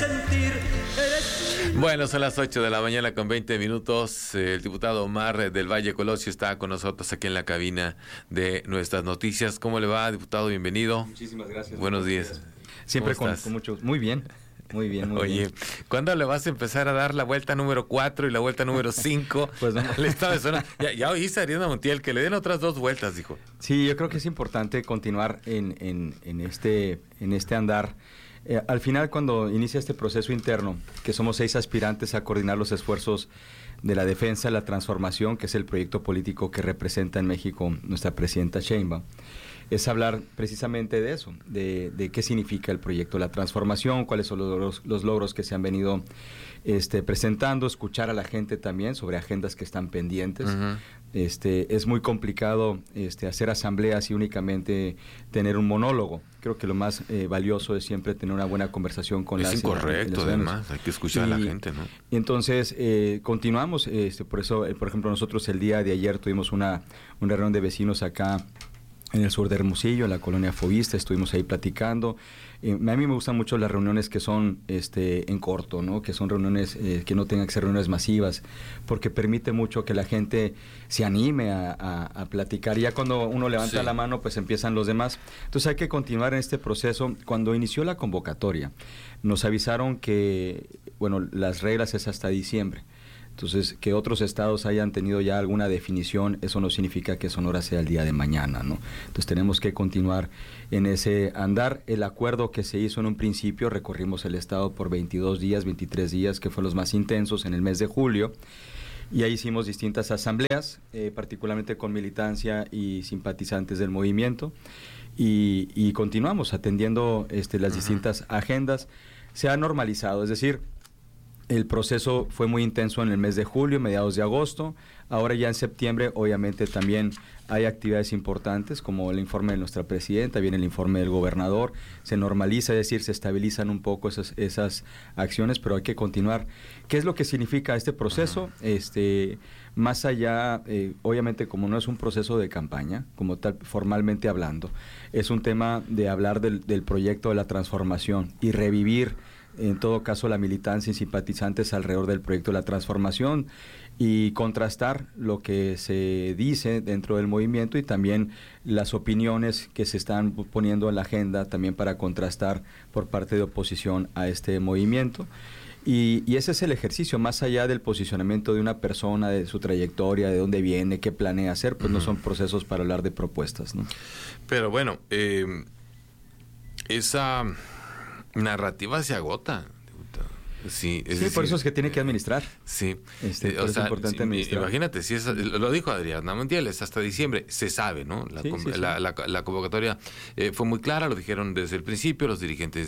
sentir. Bueno, son las 8 de la mañana con 20 minutos. El diputado Omar del Valle Colosio está con nosotros aquí en la cabina de Nuestras Noticias. ¿Cómo le va, diputado? Bienvenido. Muchísimas gracias. Buenos días. Siempre con mucho... Muy bien. Muy bien, muy Oye, bien. ¿cuándo le vas a empezar a dar la vuelta número 4 y la vuelta número 5? Pues no. Al estado de zona. Ya oíste a Ariadna Montiel que le den otras 2 vueltas, dijo. Sí, yo creo que es importante continuar en este andar. Al final, cuando inicia este proceso interno, que somos 6 aspirantes a coordinar los esfuerzos de la defensa, la transformación, que es el proyecto político que representa en México nuestra presidenta Sheinbaum, es hablar precisamente de eso, de qué significa el proyecto, la transformación, cuáles son los logros que se han venido presentando, escuchar a la gente también sobre agendas que están pendientes. Uh-huh. Es muy complicado hacer asambleas y únicamente tener un monólogo. Creo que lo más valioso es siempre tener una buena conversación con las... Es incorrecto, además, hay que escuchar a la gente, ¿no? Y entonces, continuamos, por eso, por ejemplo, nosotros el día de ayer tuvimos una reunión de vecinos acá en el sur de Hermosillo, en la colonia Fobista, estuvimos ahí platicando. A mí me gustan mucho las reuniones que son en corto, ¿no? Que son reuniones que no tengan que ser reuniones masivas, porque permite mucho que la gente se anime a platicar. Ya cuando uno levanta la mano, pues empiezan los demás. Entonces hay que continuar en este proceso. Cuando inició la convocatoria, nos avisaron que, bueno, las reglas es hasta diciembre. Entonces, que otros estados hayan tenido ya alguna definición, eso no significa que Sonora sea el día de mañana, ¿no? Entonces, tenemos que continuar en ese andar. El acuerdo que se hizo en un principio, recorrimos el estado por 22 días, 23 días, que fueron los más intensos en el mes de julio, y ahí hicimos distintas asambleas, particularmente con militancia y simpatizantes del movimiento, y continuamos atendiendo las distintas agendas. Se ha normalizado, es decir, el proceso fue muy intenso en el mes de julio, mediados de agosto. Ahora ya en septiembre, obviamente, también hay actividades importantes, como el informe de nuestra presidenta, viene el informe del gobernador. Se normaliza, es decir, se estabilizan un poco esas acciones, pero hay que continuar. ¿Qué es lo que significa este proceso? Más allá, obviamente, como no es un proceso de campaña, como tal, formalmente hablando, es un tema de hablar del proyecto de la transformación y revivir, en todo caso, la militancia y simpatizantes alrededor del proyecto de la transformación y contrastar lo que se dice dentro del movimiento y también las opiniones que se están poniendo en la agenda también para contrastar por parte de oposición a este movimiento. Y ese es el ejercicio, más allá del posicionamiento de una persona, de su trayectoria, de dónde viene, qué planea hacer, pues no son procesos para hablar de propuestas, ¿no? Pero bueno, esa narrativa se agota. Sí, por eso es que tiene que administrar. Sí. Es importante administrar. Imagínate, si lo dijo Ariadna Montiel, es hasta diciembre, se sabe, ¿no? La convocatoria fue muy clara, lo dijeron desde el principio los dirigentes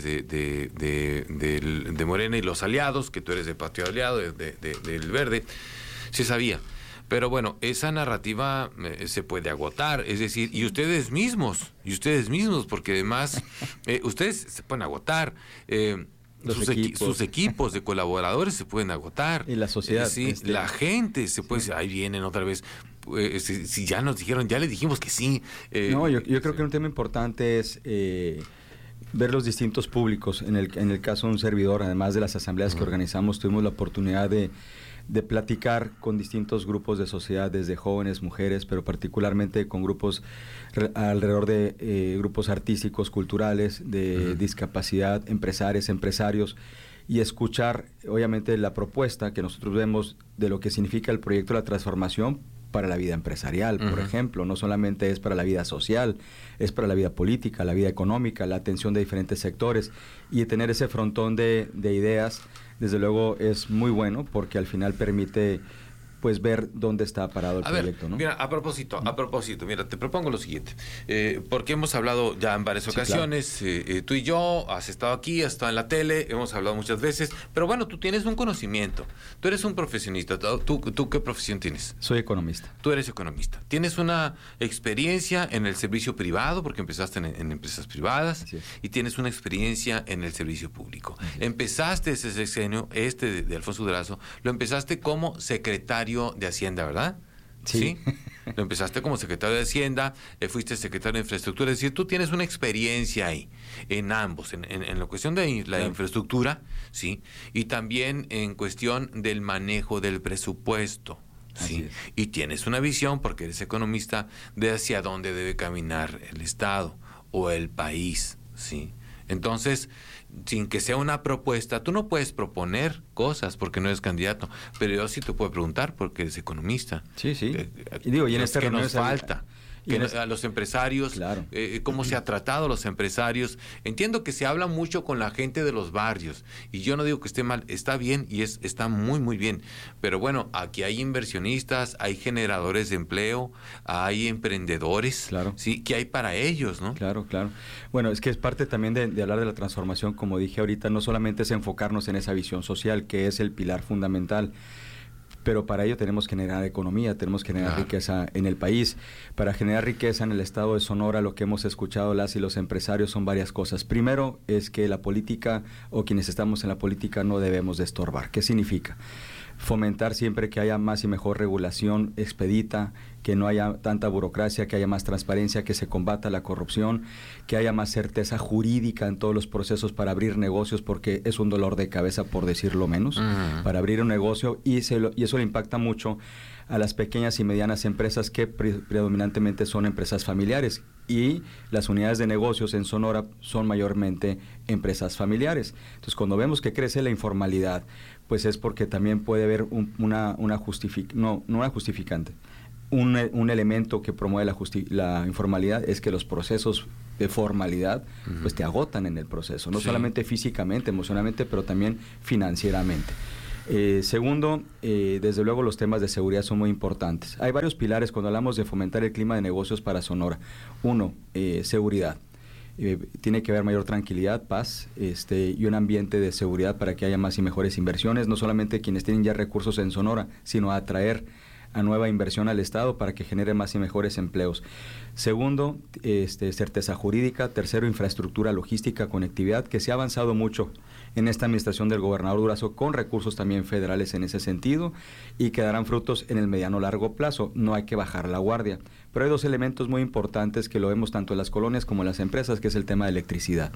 de Morena y los aliados, que tú eres de Partido Aliado, del Verde, se sabía. Pero bueno, esa narrativa se puede agotar, es decir, y ustedes mismos, porque además ustedes se pueden agotar, sus equipos de colaboradores se pueden agotar. Y la sociedad. La gente se puede decir, ahí vienen otra vez, si ya nos dijeron, ya les dijimos que sí. No, yo creo que un tema importante es ver los distintos públicos. En el caso de un servidor, además de las asambleas que organizamos, tuvimos la oportunidad de platicar con distintos grupos de sociedad, desde jóvenes, mujeres, pero particularmente con grupos alrededor de grupos artísticos, culturales, de discapacidad, empresarios, y escuchar, obviamente, la propuesta que nosotros vemos de lo que significa el proyecto de la transformación para la vida empresarial, por ejemplo. No solamente es para la vida social, es para la vida política, la vida económica, la atención de diferentes sectores, y tener ese frontón de ideas, desde luego es muy bueno, porque al final permite pues ver dónde está parado el proyecto, ¿no? Mira, a propósito, mira, te propongo lo siguiente, porque hemos hablado ya en varias ocasiones, claro. Tú y yo, has estado aquí, has estado en la tele, hemos hablado muchas veces, pero bueno, tú tienes un conocimiento, tú eres un profesionista, ¿tú qué profesión tienes? Soy economista. Tú eres economista, tienes una experiencia en el servicio privado, porque empezaste en empresas privadas, y tienes una experiencia en el servicio público. Empezaste ese sexenio, de Alfonso Durazo, lo empezaste como secretario de Hacienda, ¿verdad? Sí. Lo empezaste como secretario de Hacienda, fuiste secretario de Infraestructura, es decir, tú tienes una experiencia ahí, en ambos, en la cuestión de la infraestructura, ¿sí? Y también en cuestión del manejo del presupuesto. Sí, y tienes una visión, porque eres economista, de hacia dónde debe caminar el Estado o el país, ¿sí? Entonces, sin que sea una propuesta, tú no puedes proponer cosas porque no eres candidato, pero yo sí te puedo preguntar porque eres economista. Sí. Y digo, y en esta reunión nos falta. A los empresarios, claro. Cómo se ha tratado a los empresarios. Entiendo que se habla mucho con la gente de los barrios, y yo no digo que esté mal, está bien y está muy, muy bien. Pero bueno, aquí hay inversionistas, hay generadores de empleo, hay emprendedores, claro. ¿sí? ¿Qué hay para ellos, no? Claro. Bueno, es que es parte también de hablar de la transformación, como dije ahorita, no solamente es enfocarnos en esa visión social, que es el pilar fundamental, pero para ello tenemos que generar economía, tenemos que generar riqueza en el país. Para generar riqueza en el estado de Sonora, lo que hemos escuchado las y los empresarios son varias cosas. Primero es que la política, o quienes estamos en la política, no debemos de estorbar. ¿Qué significa? Fomentar siempre que haya más y mejor regulación expedita, que no haya tanta burocracia, que haya más transparencia, que se combata la corrupción, que haya más certeza jurídica en todos los procesos para abrir negocios, porque es un dolor de cabeza, por decirlo menos, para abrir un negocio, y eso le impacta mucho a las pequeñas y medianas empresas que predominantemente son empresas familiares, y las unidades de negocios en Sonora son mayormente empresas familiares. Entonces, cuando vemos que crece la informalidad, pues es porque también puede haber un elemento que promueve la informalidad, es que los procesos de formalidad pues te agotan en el proceso, no solamente físicamente, emocionalmente, pero también financieramente. Segundo, desde luego los temas de seguridad son muy importantes. Hay varios pilares cuando hablamos de fomentar el clima de negocios para Sonora. Uno, seguridad. Tiene que haber mayor tranquilidad, paz, y un ambiente de seguridad para que haya más y mejores inversiones, no solamente quienes tienen ya recursos en Sonora, sino atraer a nueva inversión al Estado para que genere más y mejores empleos. Segundo, certeza jurídica. Tercero, infraestructura logística, conectividad, que se ha avanzado mucho en esta administración del gobernador Durazo, con recursos también federales en ese sentido, y que darán frutos en el mediano largo plazo. No hay que bajar la guardia. Pero hay dos elementos muy importantes que lo vemos tanto en las colonias como en las empresas, que es el tema de electricidad.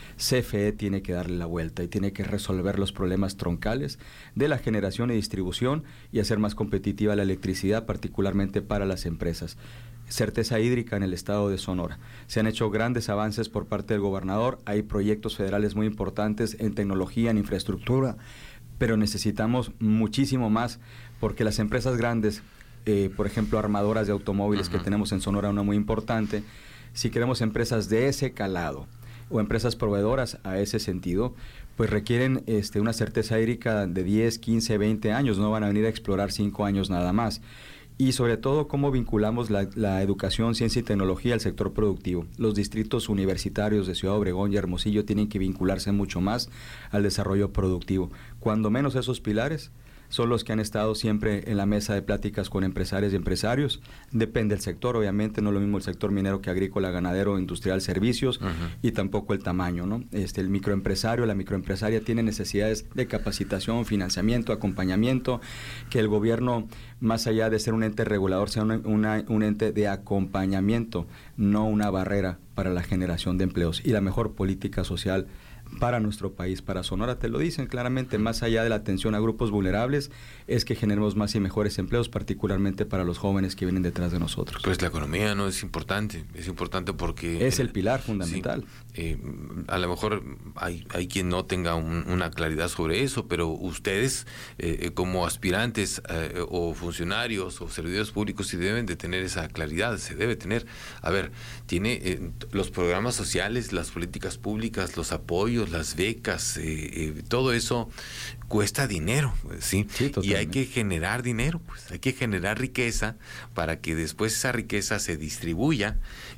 CFE tiene que darle la vuelta y tiene que resolver los problemas troncales de la generación y distribución y hacer más competitiva la electricidad, particularmente para las empresas. Certeza hídrica en el estado de Sonora. Se han hecho grandes avances por parte del gobernador, hay proyectos federales muy importantes en tecnología, en infraestructura, pero necesitamos muchísimo más, porque las empresas grandes, por ejemplo, armadoras de automóviles que tenemos en Sonora, una muy importante, si queremos empresas de ese calado, o empresas proveedoras a ese sentido, pues requieren una certeza hídrica de 10, 15, 20 años, no van a venir a explorar 5 años nada más. Y sobre todo, cómo vinculamos la educación, ciencia y tecnología al sector productivo. Los distritos universitarios de Ciudad Obregón y Hermosillo tienen que vincularse mucho más al desarrollo productivo. Cuando menos esos pilares son los que han estado siempre en la mesa de pláticas con empresarios y empresarios. Depende del sector, obviamente, no es lo mismo el sector minero que agrícola, ganadero, industrial, servicios, y tampoco el tamaño, ¿no? El microempresario, la microempresaria tiene necesidades de capacitación, financiamiento, acompañamiento, que el gobierno, más allá de ser un ente regulador, sea un ente de acompañamiento, no una barrera para la generación de empleos. Y la mejor política social para nuestro país, para Sonora, te lo dicen claramente, más allá de la atención a grupos vulnerables, es que generemos más y mejores empleos, particularmente para los jóvenes que vienen detrás de nosotros. Pues la economía no es importante porque... Es el pilar fundamental. Sí, a lo mejor hay quien no tenga una claridad sobre eso, pero ustedes como aspirantes o funcionarios o servidores públicos sí deben de tener esa claridad, se debe tener. A ver, tiene los programas sociales, las políticas públicas, los apoyos, las becas, todo eso cuesta dinero, ¿sí? Y hay que generar dinero, pues hay que generar riqueza para que después esa riqueza se distribuya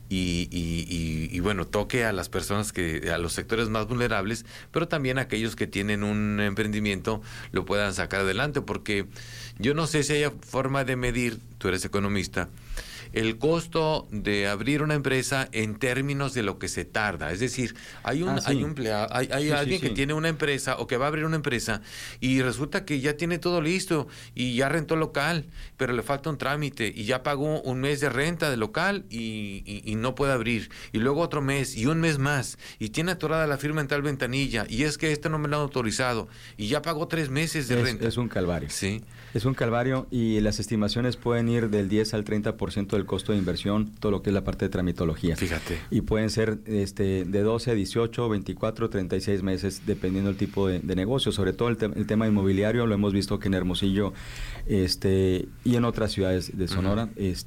y bueno, toque a las personas a los sectores más vulnerables, pero también a aquellos que tienen un emprendimiento lo puedan sacar adelante, porque yo no sé si haya forma de medir, tú eres economista, el costo de abrir una empresa en términos de lo que se tarda. Es decir, hay alguien que tiene una empresa o que va a abrir una empresa y resulta que ya tiene todo listo y ya rentó local, pero le falta un trámite y ya pagó un mes de renta de local y no puede abrir. Y luego otro mes y un mes más y tiene atorada la firma en tal ventanilla y es que no me lo han autorizado y ya pagó 3 meses de renta. Es un calvario. Sí. Es un calvario y las estimaciones pueden ir del 10 al 30% del costo de inversión, todo lo que es la parte de tramitología. Fíjate. Y pueden ser de 12 a 18, 24, 36 meses, dependiendo del tipo de negocio. Sobre todo el tema inmobiliario, lo hemos visto que en Hermosillo y en otras ciudades de Sonora,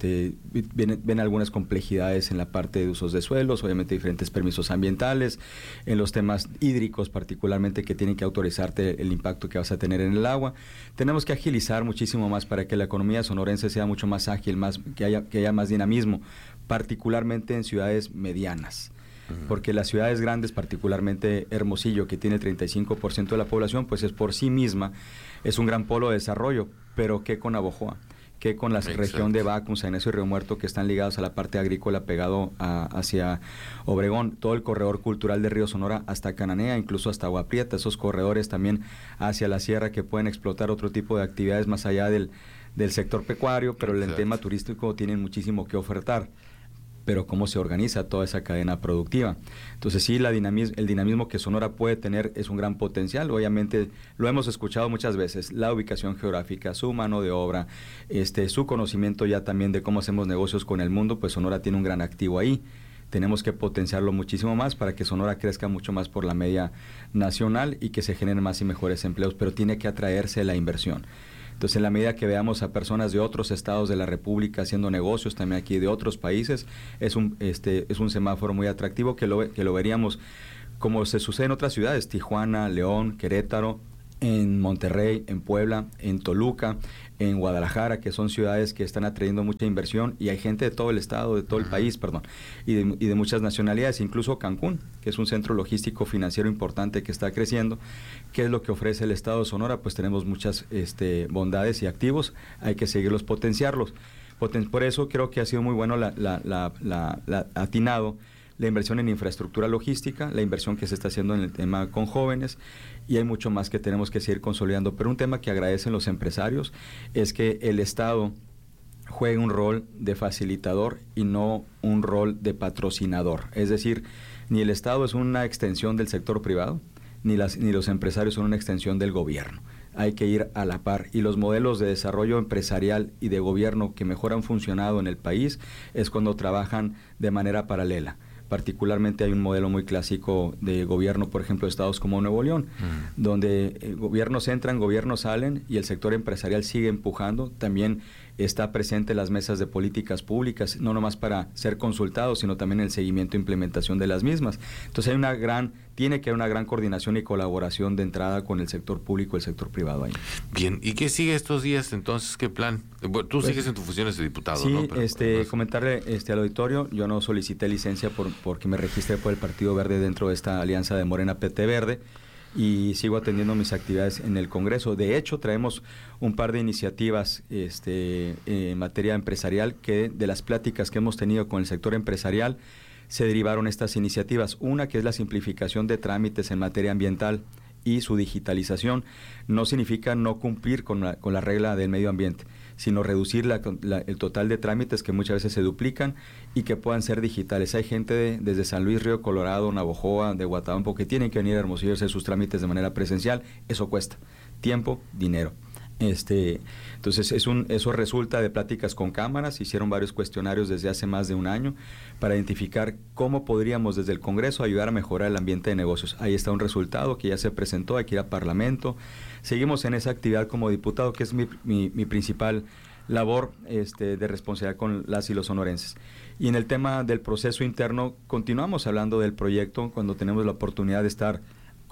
ven algunas complejidades en la parte de usos de suelos, obviamente diferentes permisos ambientales, en los temas hídricos particularmente, que tienen que autorizarte el impacto que vas a tener en el agua. Tenemos que agilizar muchísimo más para que la economía sonorense sea mucho más ágil, que haya más dinamismo, particularmente en ciudades medianas. Porque las ciudades grandes, particularmente Hermosillo, que tiene el 35% de la población, pues es por sí misma, es un gran polo de desarrollo, pero ¿qué con Navojoa? ¿Qué con la región de Bacum, San Ignacio y Río Muerto, que están ligados a la parte agrícola pegado hacia Obregón? Todo el corredor cultural de Río Sonora hasta Cananea, incluso hasta Agua Prieta, esos corredores también hacia la sierra que pueden explotar otro tipo de actividades más allá del sector pecuario, pero el tema turístico tienen muchísimo que ofertar. Pero cómo se organiza toda esa cadena productiva. Entonces sí, el dinamismo que Sonora puede tener es un gran potencial. Obviamente lo hemos escuchado muchas veces, la ubicación geográfica, su mano de obra, su conocimiento ya también de cómo hacemos negocios con el mundo, pues Sonora tiene un gran activo ahí. Tenemos que potenciarlo muchísimo más para que Sonora crezca mucho más por la media nacional y que se generen más y mejores empleos, pero tiene que atraerse la inversión. Entonces, en la medida que veamos a personas de otros estados de la República haciendo negocios, también aquí de otros países, es un semáforo muy atractivo que lo veríamos como se sucede en otras ciudades, Tijuana, León, Querétaro, en Monterrey, en Puebla, en Toluca, en Guadalajara, que son ciudades que están atrayendo mucha inversión y hay gente de todo el estado, de todo el país, y de muchas nacionalidades, incluso Cancún, que es un centro logístico financiero importante que está creciendo. ¿Qué es lo que ofrece el estado de Sonora? Pues tenemos muchas bondades y activos, hay que seguirlos, potenciarlos. Por eso creo que ha sido muy bueno atinado la inversión en infraestructura logística, la inversión que se está haciendo en el tema con jóvenes, y hay mucho más que tenemos que seguir consolidando. Pero un tema que agradecen los empresarios es que el Estado juegue un rol de facilitador y no un rol de patrocinador. Es decir, ni el Estado es una extensión del sector privado, ni los empresarios son una extensión del gobierno. Hay que ir a la par, y los modelos de desarrollo empresarial y de gobierno que mejor han funcionado en el país es cuando trabajan de manera paralela. Particularmente hay un modelo muy clásico de gobierno, por ejemplo, de estados como Nuevo León, donde gobiernos entran, gobiernos salen y el sector empresarial sigue empujando. También está presente en las mesas de políticas públicas, no nomás para ser consultados, sino también en el seguimiento e implementación de las mismas. Entonces tiene que haber una gran coordinación y colaboración de entrada con el sector público y el sector privado ahí. Bien, ¿y qué sigue estos días entonces? ¿Qué plan? Bueno, tú sigues en tus funciones de diputado, sí, ¿no? Pero, comentarle al auditorio, yo no solicité licencia porque me registré por el Partido Verde dentro de esta alianza de Morena PT Verde, y sigo atendiendo mis actividades en el Congreso. De hecho, traemos un par de iniciativas en materia empresarial que de las pláticas que hemos tenido con el sector empresarial se derivaron estas iniciativas. Una que es la simplificación de trámites en materia ambiental y su digitalización. No significa no cumplir con la regla del medio ambiente, sino reducir el total de trámites que muchas veces se duplican y que puedan ser digitales. Hay gente desde San Luis, Río Colorado, Navojoa, de Guatabampo, que tienen que venir a Hermosillo a hacer sus trámites de manera presencial. Eso cuesta tiempo, dinero. Entonces eso resulta de pláticas con cámaras. Hicieron varios cuestionarios desde hace más de un año para identificar cómo podríamos desde el Congreso ayudar a mejorar el ambiente de negocios. Ahí está un resultado que ya se presentó, hay que ir a Parlamento. Seguimos en esa actividad como diputado, que es mi principal labor de responsabilidad con las y los sonorenses. Y en el tema del proceso interno, continuamos hablando del proyecto cuando tenemos la oportunidad de estar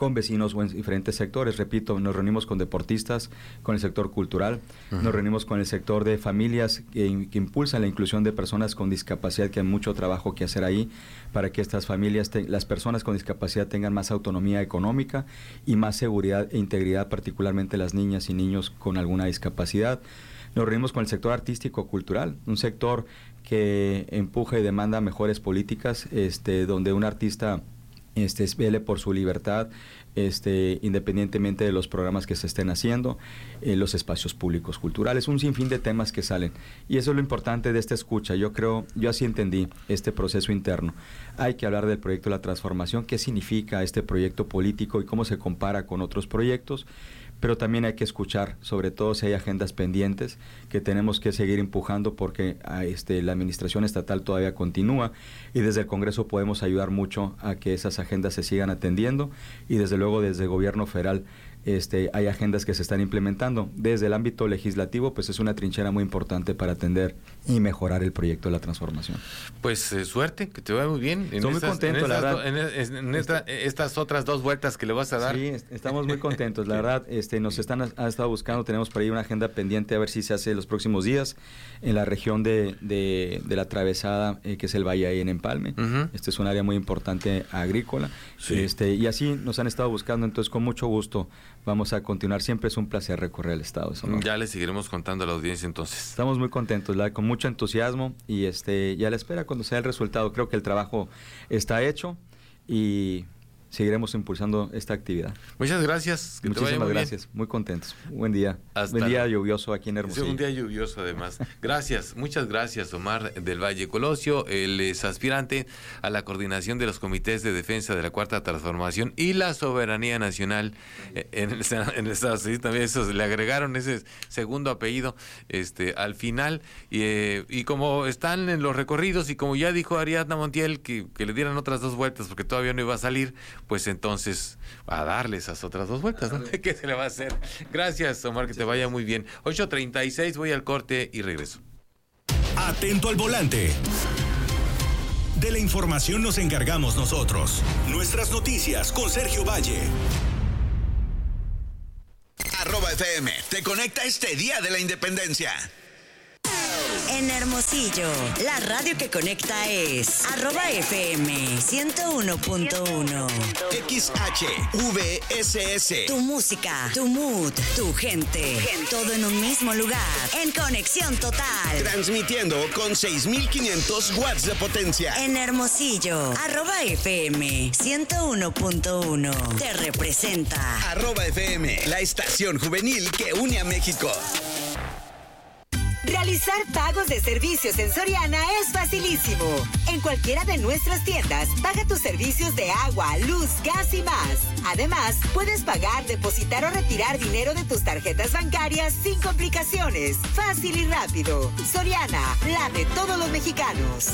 con vecinos o en diferentes sectores. Repito, nos reunimos con deportistas, con el sector cultural, nos reunimos con el sector de familias que impulsan la inclusión de personas con discapacidad, que hay mucho trabajo que hacer ahí para que estas familias, las personas con discapacidad tengan más autonomía económica y más seguridad e integridad, particularmente las niñas y niños con alguna discapacidad. Nos reunimos con el sector artístico-cultural, un sector que empuja y demanda mejores políticas, donde un artista vele por su libertad, independientemente de los programas que se estén haciendo, los espacios públicos culturales, un sinfín de temas que salen. Y eso es lo importante de esta escucha. Yo así entendí este proceso interno. Hay que hablar del proyecto de la transformación, qué significa este proyecto político y cómo se compara con otros proyectos, pero también hay que escuchar, sobre todo si hay agendas pendientes que tenemos que seguir empujando, porque la administración estatal todavía continúa y desde el Congreso podemos ayudar mucho a que esas agendas se sigan atendiendo, y desde luego desde el gobierno federal hay agendas que se están implementando. Desde el ámbito legislativo, pues es una trinchera muy importante para atender y mejorar el proyecto de la transformación. Pues suerte, que te vaya muy bien. Estoy muy contento, la verdad. Estas otras 2 vueltas que le vas a dar. Sí, estamos muy contentos, la verdad. Nos han estado buscando, tenemos por ahí una agenda pendiente a ver si se hace los próximos días en la región de la Travesada, que es el Valle ahí en Empalme. Este es un área muy importante agrícola. Sí. Y así nos han estado buscando, entonces con mucho gusto vamos a continuar. Siempre es un placer recorrer el estado de Sonora. Ya le seguiremos contando a la audiencia entonces. Estamos muy contentos, con mucho entusiasmo, y a la espera cuando sea el resultado. Creo que el trabajo está hecho y seguiremos impulsando esta actividad. Muchas gracias. Muchísimas gracias. Muy contentos. Buen día. Buen día lluvioso aquí en Hermosillo. Sí, un día lluvioso además. Gracias. Muchas gracias, Omar del Valle Colosio. Él es aspirante a la coordinación de los comités de defensa de la Cuarta Transformación y la soberanía nacional en el Estado. Sí, también eso, le agregaron ese segundo apellido al final. Y como están en los recorridos, y como ya dijo Ariadna Montiel que le dieran otras 2 vueltas porque todavía no iba a salir, pues entonces a darle esas otras 2 vueltas, ¿no? ¿Qué se le va a hacer? Gracias, Omar, que te vaya muy bien. 8:36, voy al corte y regreso. Atento al volante. De la información nos encargamos nosotros. Nuestras noticias con Sergio Valle. @FM te conecta este Día de la Independencia. En Hermosillo, la radio que conecta es @FM 101.1. XHVSS. Tu música, tu mood, tu gente. Todo en un mismo lugar. En conexión total. Transmitiendo con 6,500 watts de potencia. En Hermosillo, @FM 101.1. Te representa. @FM, la estación juvenil que une a México. Realizar pagos de servicios en Soriana es facilísimo. En cualquiera de nuestras tiendas, paga tus servicios de agua, luz, gas y más. Además, puedes pagar, depositar o retirar dinero de tus tarjetas bancarias sin complicaciones. Fácil y rápido. Soriana, la de todos los mexicanos.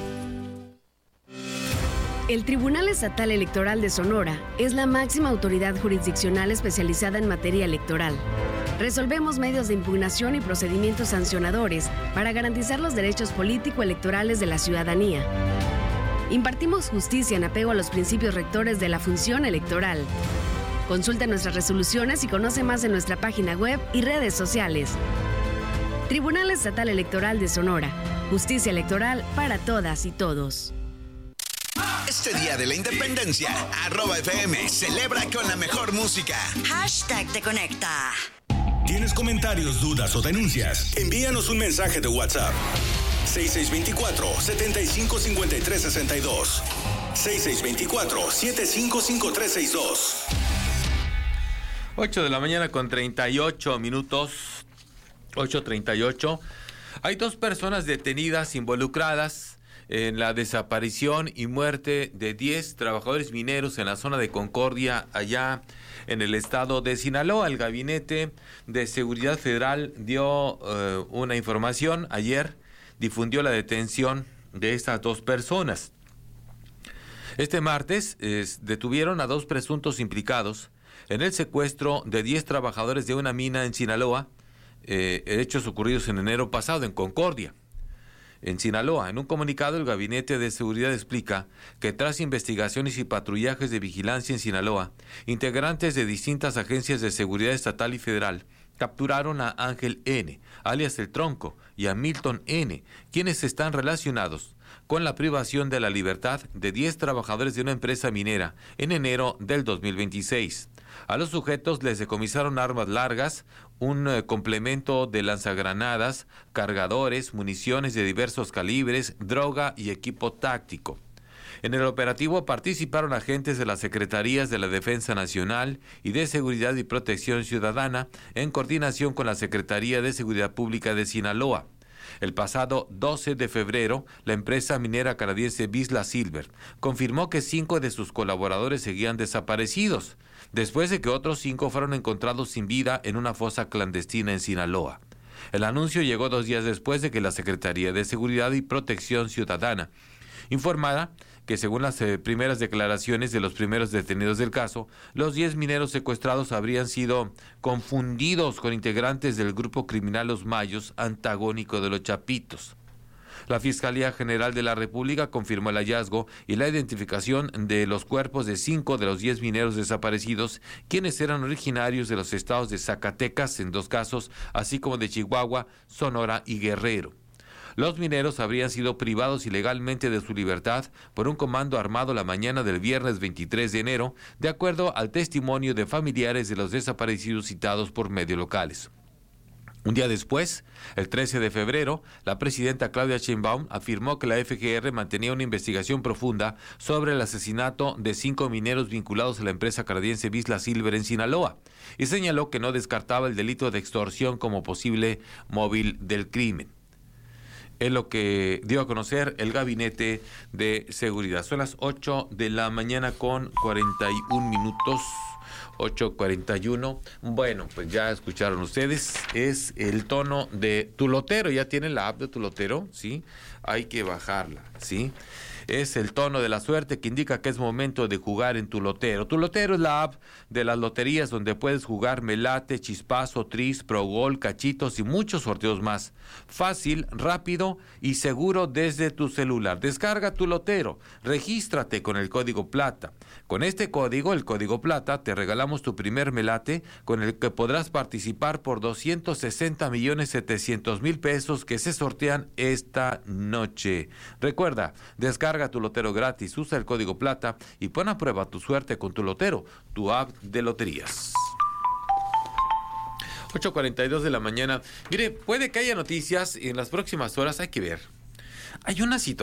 El Tribunal Estatal Electoral de Sonora es la máxima autoridad jurisdiccional especializada en materia electoral. Resolvemos medios de impugnación y procedimientos sancionadores para garantizar los derechos político-electorales de la ciudadanía. Impartimos justicia en apego a los principios rectores de la función electoral. Consulta nuestras resoluciones y conoce más en nuestra página web y redes sociales. Tribunal Estatal Electoral de Sonora. Justicia electoral para todas y todos. Este Día de la Independencia, @FM celebra con la mejor música. Te conecta. ¿Tienes comentarios, dudas o denuncias? Envíanos un mensaje de WhatsApp. 6624-755362. 6624-755362. 8 de la mañana con 38 minutos. 8:38. Hay 2 personas detenidas involucradas en la desaparición y muerte de 10 trabajadores mineros en la zona de Concordia, allá en el estado de Sinaloa. El Gabinete de Seguridad Federal dio una información ayer, difundió la detención de estas 2 personas. Este martes detuvieron a 2 presuntos implicados en el secuestro de 10 trabajadores de una mina en Sinaloa, hechos ocurridos en enero pasado en Concordia. en Sinaloa. En un comunicado, el Gabinete de Seguridad explica que tras investigaciones y patrullajes de vigilancia en Sinaloa, integrantes de distintas agencias de seguridad estatal y federal capturaron a Ángel N., alias El Tronco, y a Milton N., quienes están relacionados con la privación de la libertad de 10 trabajadores de una empresa minera en enero del 2026. A los sujetos les decomisaron armas largas, un complemento de lanzagranadas, cargadores, municiones de diversos calibres, droga y equipo táctico. En el operativo participaron agentes de las Secretarías de la Defensa Nacional y de Seguridad y Protección Ciudadana en coordinación con la Secretaría de Seguridad Pública de Sinaloa. El pasado 12 de febrero, la empresa minera canadiense Vizsla Silver confirmó que 5 de sus colaboradores seguían desaparecidos, después de que otros 5 fueron encontrados sin vida en una fosa clandestina en Sinaloa. El anuncio llegó 2 días después de que la Secretaría de Seguridad y Protección Ciudadana informara que según las primeras declaraciones de los primeros detenidos del caso, los 10 mineros secuestrados habrían sido confundidos con integrantes del grupo criminal Los Mayos, antagónico de los Chapitos. La Fiscalía General de la República confirmó el hallazgo y la identificación de los cuerpos de 5 de los 10 mineros desaparecidos, quienes eran originarios de los estados de Zacatecas en 2 casos, así como de Chihuahua, Sonora y Guerrero. Los mineros habrían sido privados ilegalmente de su libertad por un comando armado la mañana del viernes 23 de enero, de acuerdo al testimonio de familiares de los desaparecidos citados por medios locales. Un día después, el 13 de febrero, la presidenta Claudia Sheinbaum afirmó que la FGR mantenía una investigación profunda sobre el asesinato de 5 mineros vinculados a la empresa canadiense Vizsla Silver en Sinaloa y señaló que no descartaba el delito de extorsión como posible móvil del crimen. Es lo que dio a conocer el Gabinete de Seguridad. Son las 8 de la mañana con 41 minutos. 8:41. Bueno, pues ya escucharon ustedes. Es el tono de Tu Lotero. ¿Ya tienen la app de Tu Lotero? Sí. Hay que bajarla, ¿sí? Es el tono de la suerte que indica que es momento de jugar en Tu Lotero. Tu Lotero es la app de las loterías donde puedes jugar Melate, Chispazo, Tris, Progol, Cachitos y muchos sorteos más. Fácil, rápido y seguro desde tu celular. Descarga Tu Lotero. Regístrate con el código PLATA. Con este código, el código PLATA, te regalamos tu primer Melate con el que podrás participar por 260,700,000 pesos que se sortean esta noche. Recuerda, descarga Tu Lotero gratis, usa el código PLATA y pon a prueba tu suerte con Tu Lotero, tu app de loterías. 8:42 de la mañana. Mire, puede que haya noticias en las próximas horas, hay que ver. Hay una situación